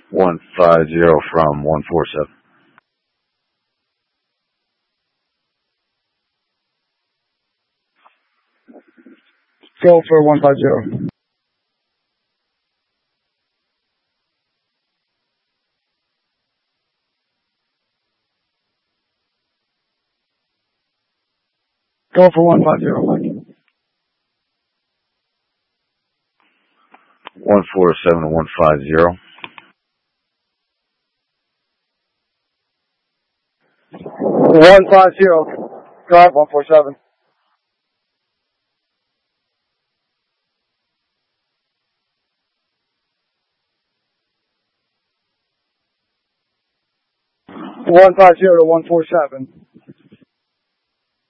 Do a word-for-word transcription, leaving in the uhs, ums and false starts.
one five zero from one four seven. Go for one five zero. Go for one five zero. one four seven to one five zero. one five zero. Go ahead, one four seven. one five zero to one four seven.